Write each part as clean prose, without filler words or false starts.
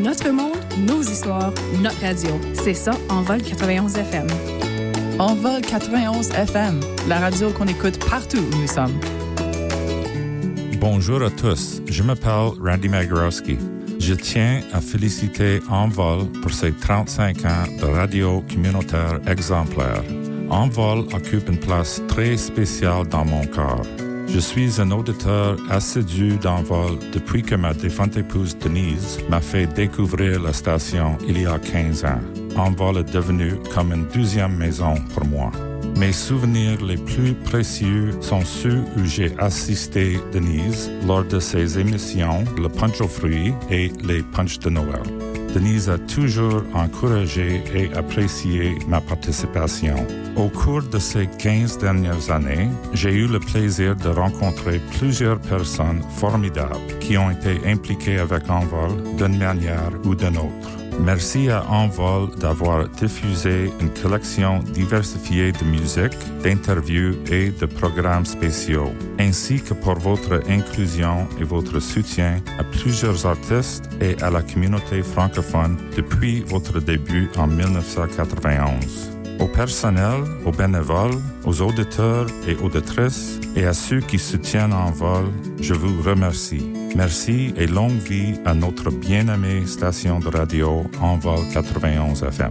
Notre monde, nos histoires, notre radio. C'est ça, Envol 91 FM. Envol 91 FM, la radio qu'on écoute partout où nous sommes. Bonjour à tous, je m'appelle Randy Magorowski. Je tiens à féliciter Envol pour ses 35 ans de radio communautaire exemplaire. Envol occupe une place très spéciale dans mon cœur. Je suis un auditeur assidu d'Envol depuis que ma défunte épouse Denise m'a fait découvrir la station il y a 15 ans. Envol est devenu comme une deuxième maison pour moi. Mes souvenirs les plus précieux sont ceux où j'ai assisté Denise lors de ses émissions Le Punch aux fruits et les Punch de Noël. Denise a toujours encouragé et apprécié ma participation. Au cours de ces 15 dernières années, j'ai eu le plaisir de rencontrer plusieurs personnes formidables qui ont été impliquées avec Envol d'une manière ou d'une autre. Merci à Envol d'avoir diffusé une collection diversifiée de musique, d'interviews et de programmes spéciaux, ainsi que pour votre inclusion et votre soutien à plusieurs artistes et à la communauté francophone depuis votre début en 1991. Au personnel, aux bénévoles, aux auditeurs et auditrices et à ceux qui soutiennent Envol, je vous remercie. Merci et longue vie à notre bien-aimée station de radio Envol 91 FM.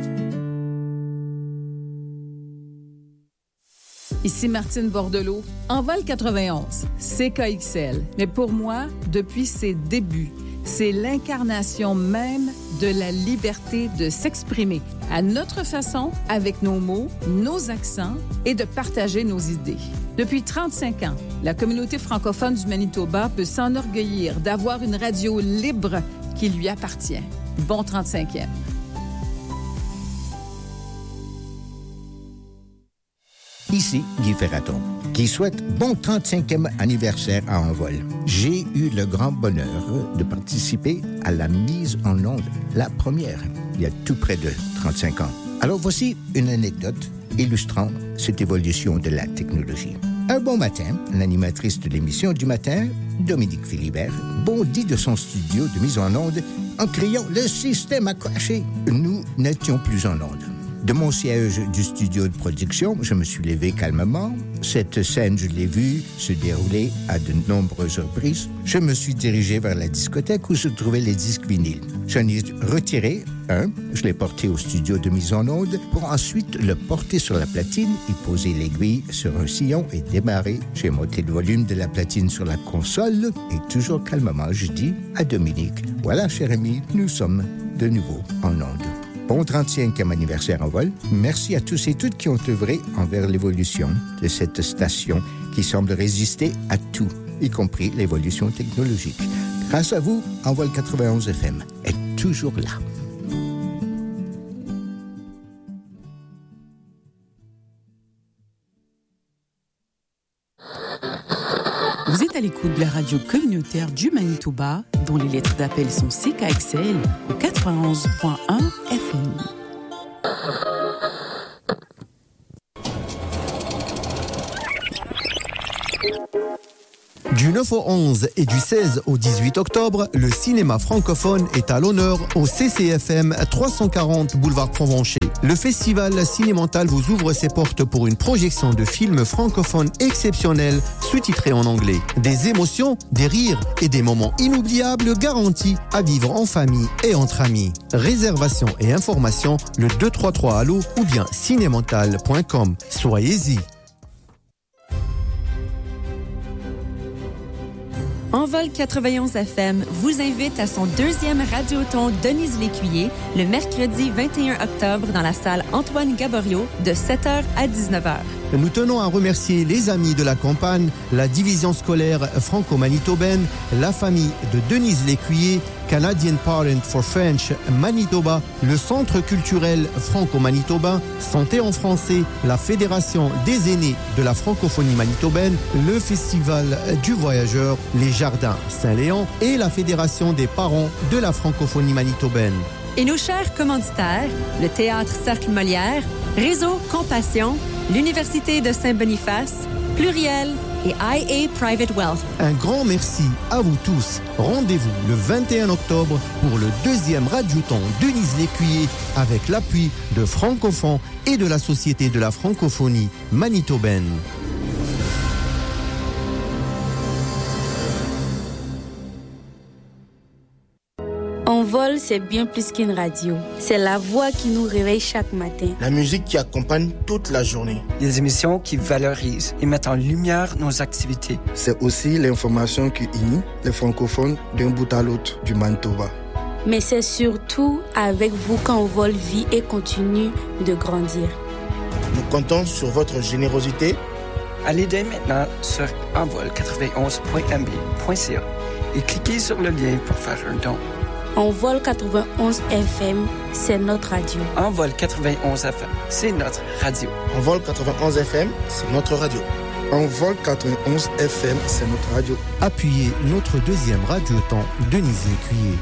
Ici Martine Bordelot, Envol 91, CKXL. Mais pour moi, depuis ses débuts, c'est l'incarnation même de la liberté de s'exprimer à notre façon, avec nos mots, nos accents et de partager nos idées. Depuis 35 ans, la communauté francophone du Manitoba peut s'enorgueillir d'avoir une radio libre qui lui appartient. Bon 35e. Ici Guy Ferraton, qui souhaite bon 35e anniversaire à Envol. J'ai eu le grand bonheur de participer à la mise en onde, la première, il y a tout près de 35 ans. Alors voici une anecdote illustrant cette évolution de la technologie. Un bon matin, l'animatrice de l'émission du matin, Dominique Philibert, bondit de son studio de mise en onde en criant « Le système a crashé ». Nous n'étions plus en onde. De mon siège du studio de production, je me suis levé calmement. Cette scène, je l'ai vue se dérouler à de nombreuses reprises. Je me suis dirigé vers la discothèque où se trouvaient les disques vinyles. J'en ai retiré un, je l'ai porté au studio de mise en onde pour ensuite le porter sur la platine et poser l'aiguille sur un sillon et démarrer. J'ai monté le volume de la platine sur la console et toujours calmement, je dis à Dominique, « Voilà, cher ami, nous sommes de nouveau en onde. » Bon 35e anniversaire Envol. Merci à tous et toutes qui ont œuvré envers l'évolution de cette station qui semble résister à tout, y compris l'évolution technologique. Grâce à vous, Envol 91 FM est toujours là. Vous êtes à l'écoute de la radio communautaire du Manitoba, dont les lettres d'appel sont CKXL au 91.1 FM. Du 9 au 11 et du 16 au 18 octobre, le cinéma francophone est à l'honneur au CCFM 340 boulevard Provencher. Le festival Cinémental vous ouvre ses portes pour une projection de films francophones exceptionnels sous-titrés en anglais. Des émotions, des rires et des moments inoubliables garantis à vivre en famille et entre amis. Réservation et informations le 233 Allo ou bien cinémental.com. Soyez-y. Envol 91 FM vous invite à son deuxième radioton Denise Lécuyer le mercredi 21 octobre dans la salle Antoine Gaboriau de 7h à 19h. Nous tenons à remercier les amis de la campagne, la division scolaire franco-manitobaine, la famille de Denise Lécuyer, Canadian Parent for French Manitoba, le Centre culturel franco-manitobain, Santé en français, la Fédération des aînés de la francophonie manitobaine, le Festival du Voyageur, les Jardins Saint-Léon et la Fédération des parents de la francophonie manitobaine. Et nos chers commanditaires, le Théâtre Cercle Molière, Réseau Compassion, l'Université de Saint-Boniface, Pluriel, et IA Private Wealth. Un grand merci à vous tous. Rendez-vous le 21 octobre pour le deuxième Radioton Denise Lécuyer avec l'appui de Francophone et de la Société de la francophonie manitobaine. Envol, c'est bien plus qu'une radio. C'est la voix qui nous réveille chaque matin. La musique qui accompagne toute la journée. Les émissions qui valorisent et mettent en lumière nos activités. C'est aussi l'information qui unit les francophones d'un bout à l'autre du Manitoba. Mais c'est surtout avec vous qu'Envol vit et continue de grandir. Nous comptons sur votre générosité. Allez dès maintenant sur envol91.mb.ca et cliquez sur le lien pour faire un don. Envol 91 FM, c'est notre radio. Envol 91 FM, c'est notre radio. Envol 91 FM, c'est notre radio. Envol 91 FM, c'est notre radio. Appuyez notre deuxième Radioton Denise Lécuyer.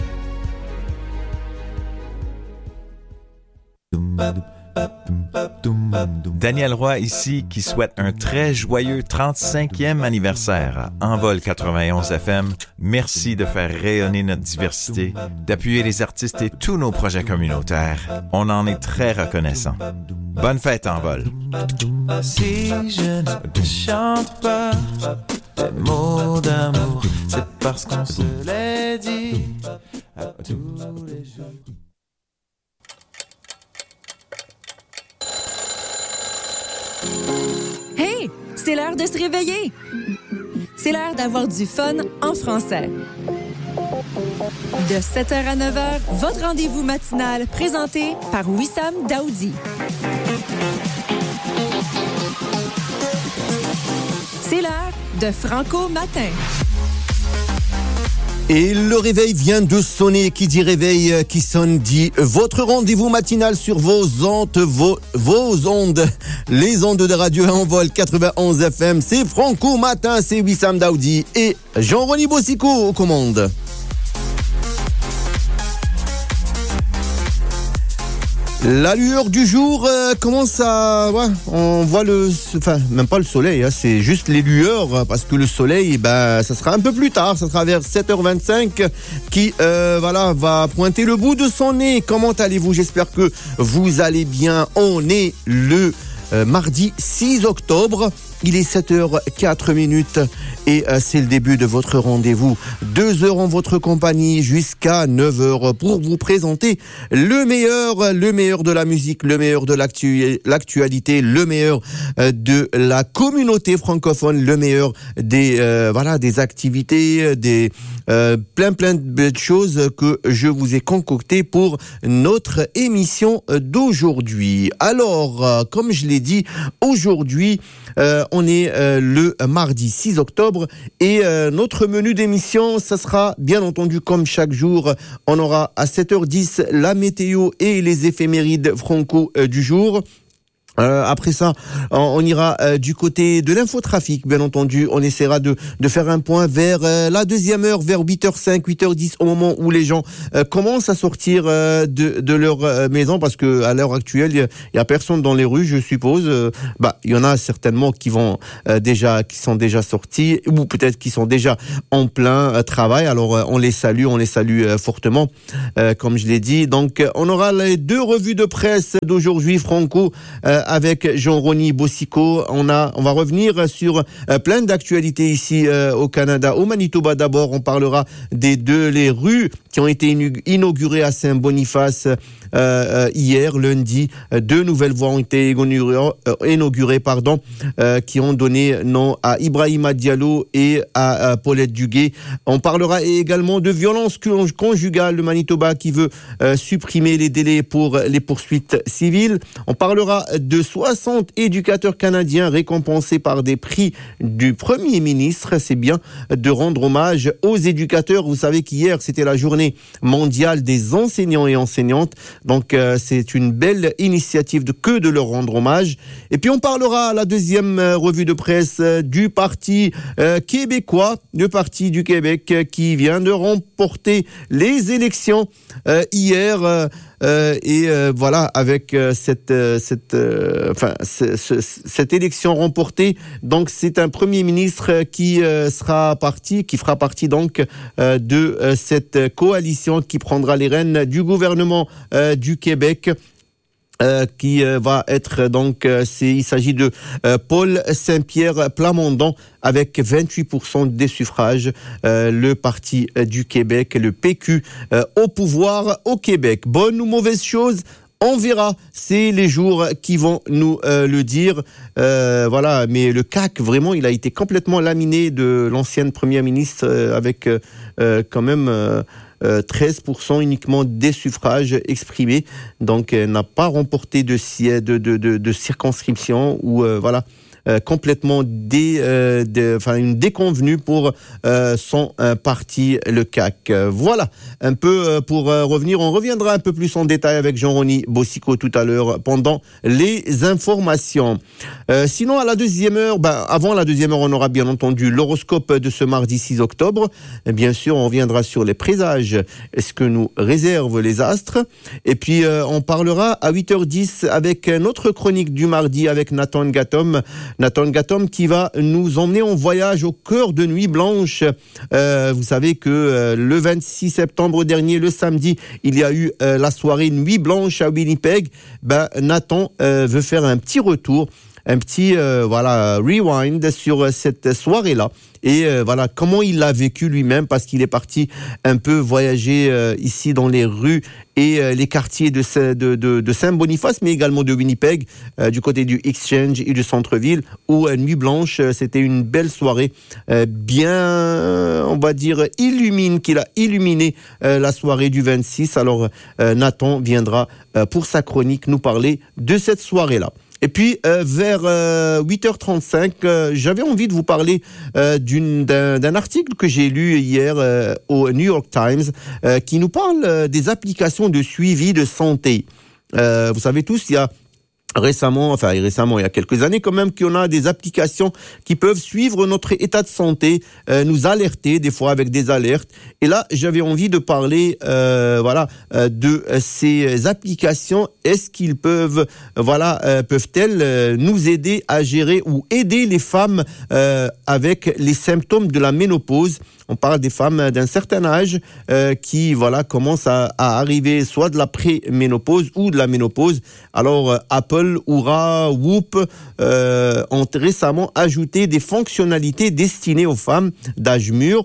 Daniel Roy ici qui souhaite un très joyeux 35e anniversaire à Envol 91 FM. Merci de faire rayonner notre diversité, d'appuyer les artistes et tous nos projets communautaires. On en est très reconnaissant. Bonne fête Envol. Si je ne te chante pas des mots d'amour, c'est parce qu'on se l'est dit à tous les jours. Hey, c'est l'heure de se réveiller. C'est l'heure d'avoir du fun en français. De 7h à 9h, votre rendez-vous matinal présenté par Wissam Daoudi. C'est l'heure de Franco Matin. Et le réveil vient de sonner. Qui dit réveil, qui sonne dit votre rendez-vous matinal sur vos ondes, vos ondes, les ondes de radio Envol 91 FM. C'est Franco Matin, c'est Wissam Daoudi et Jean-René Bossico aux commandes. La lueur du jour commence à... Ouais, on voit enfin, même pas le soleil, hein, c'est juste les lueurs, parce que le soleil, ça sera un peu plus tard, ça sera vers 7h25 qui va pointer le bout de son nez. Comment allez-vous? J'espère que vous allez bien. On est le mardi 6 octobre. Il est 7h04 et c'est le début de votre rendez-vous. 2 heures en votre compagnie jusqu'à 9h pour vous présenter le meilleur de la musique, le meilleur de l'actualité, le meilleur de la communauté francophone, le meilleur des activités, des plein de choses que je vous ai concoctées pour notre émission d'aujourd'hui. Alors, comme je l'ai dit, aujourd'hui, on est le mardi 6 octobre et notre menu d'émission, ça sera bien entendu comme chaque jour. On aura à 7h10 la météo et les éphémérides franco du jour. Après ça, on ira du côté de l'infotrafic, bien entendu. On essaiera de faire un point vers la deuxième heure, vers 8h05, 8h10, au moment où les gens commencent à sortir de leur maison, parce que à l'heure actuelle, il y a personne dans les rues, je suppose. Il y en a certainement qui sont déjà sortis, ou peut-être qui sont déjà en plein travail. Alors on les salue fortement, comme je l'ai dit. Donc on aura les 2 revues de presse d'aujourd'hui, Franco. Avec Jean-René Bossico, on va revenir sur plein d'actualités ici au Canada. Au Manitoba d'abord, on parlera les rues qui ont été inaugurées à Saint-Boniface hier, lundi. 2 nouvelles voies ont été inaugurées, qui ont donné nom à Ibrahima Diallo et à Paulette Duguay. On parlera également de violence conjugale. Le Manitoba qui veut supprimer les délais pour les poursuites civiles. On parlera de 60 éducateurs canadiens récompensés par des prix du Premier ministre. C'est bien de rendre hommage aux éducateurs. Vous savez qu'hier, c'était la journée mondiale des enseignants et enseignantes. Donc, c'est une belle initiative de leur rendre hommage. Et puis, on parlera à la deuxième revue de presse du Parti québécois, le Parti du Québec qui vient de remporter les élections hier. voilà, avec cette élection remportée, donc c'est un premier ministre qui fera partie donc de cette coalition qui prendra les rênes du gouvernement du Québec. Qui va être donc, il s'agit de Paul Saint-Pierre Plamondon avec 28% des suffrages, le Parti du Québec, le PQ, au pouvoir au Québec. Bonne ou mauvaise chose? On verra, c'est les jours qui vont nous le dire. Voilà, mais le CAQ, vraiment, il a été complètement laminé de l'ancienne première ministre avec quand même 13% uniquement des suffrages exprimés. Donc, elle n'a pas remporté de circonscription ou voilà. Complètement une déconvenue pour son parti, le CAQ. Voilà, un peu pour revenir. On reviendra un peu plus en détail avec Jean-Rony Bossico tout à l'heure pendant les informations. Sinon, à la deuxième heure, avant la deuxième heure, on aura bien entendu l'horoscope de ce mardi 6 octobre. Et bien sûr, on reviendra sur les présages. Est-ce que nous réservent les astres? Et puis, on parlera à 8h10 avec notre chronique du mardi avec Nathan Gatom. Nathan Gatom qui va nous emmener en voyage au cœur de Nuit Blanche. Vous savez que le 26 septembre dernier, le samedi, il y a eu la soirée Nuit Blanche à Winnipeg. Nathan veut faire un petit retour, un petit rewind sur cette soirée-là. Et voilà comment il l'a vécu lui-même, parce qu'il est parti un peu voyager ici dans les rues et les quartiers de Saint-Boniface, mais également de Winnipeg, du côté du Exchange et du centre-ville, où Nuit Blanche, c'était une belle soirée, bien, on va dire, qu'il a illuminé la soirée du 26. Alors, Nathan viendra pour sa chronique nous parler de cette soirée-là. Et puis, vers 8h35, j'avais envie de vous parler d'un article que j'ai lu hier au New York Times qui nous parle des applications de suivi de santé. Vous savez tous, il y a récemment, il y a quelques années quand même, qu'on a des applications qui peuvent suivre notre état de santé, nous alerter des fois avec des alertes. Et là, j'avais envie de parler, de ces applications. Est-ce qu'ils peuvent-elles nous aider à gérer ou aider les femmes avec les symptômes de la ménopause? On parle des femmes d'un certain âge qui commencent à arriver soit de la pré-ménopause ou de la ménopause. Alors Apple, Oura, Whoop ont récemment ajouté des fonctionnalités destinées aux femmes d'âge mûr.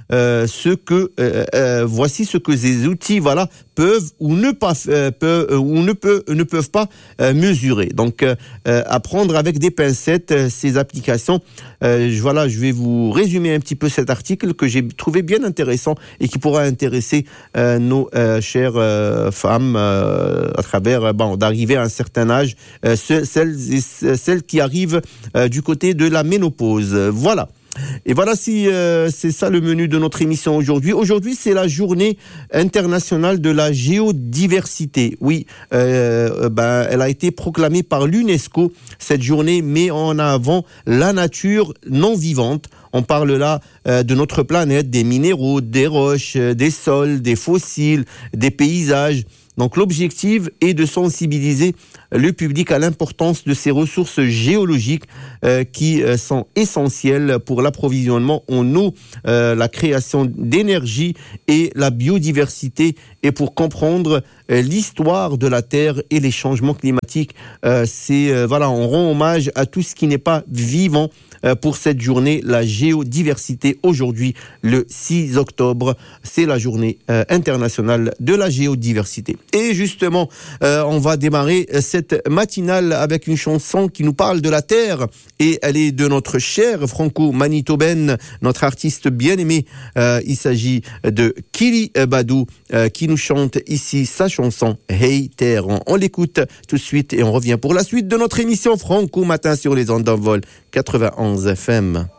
Voici ce que ces outils peuvent ou ne peuvent pas mesurer. Donc à prendre avec des pincettes ces applications. Je vais vous résumer un petit peu cet article que j'ai trouvé bien intéressant et qui pourra intéresser nos chères femmes à travers d'arriver à un certain âge, celles qui arrivent du côté de la ménopause. Voilà. Et voilà, c'est ça le menu de notre émission aujourd'hui. Aujourd'hui, c'est la journée internationale de la géodiversité. Oui, elle a été proclamée par l'UNESCO. Cette journée met en avant la nature non vivante. On parle là de notre planète, des minéraux, des roches, des sols, des fossiles, des paysages. Donc l'objectif est de sensibiliser le public à l'importance de ces ressources géologiques qui sont essentielles pour l'approvisionnement en eau, la création d'énergie et la biodiversité, et pour comprendre l'histoire de la Terre et les changements climatiques. On rend hommage à tout ce qui n'est pas vivant pour cette journée, la géodiversité. Aujourd'hui, le 6 octobre, c'est la journée internationale de la géodiversité. Et justement, on va démarrer cette matinale avec une chanson qui nous parle de la Terre, et elle est de notre chère franco-manitobaine, notre artiste bien-aimé. Il s'agit de Kili Badou qui nous chante ici sa chanson Hey Terre. On l'écoute tout de suite et on revient pour la suite de notre émission Franco Matin sur les ondes d'Envol 91 FM.